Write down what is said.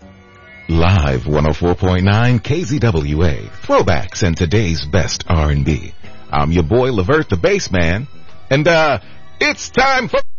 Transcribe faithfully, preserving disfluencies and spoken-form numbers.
Live one oh four point nine K Z W A. Throwbacks and today's best R and B. I'm your boy, Levert the Bass Man. And, uh, it's time for...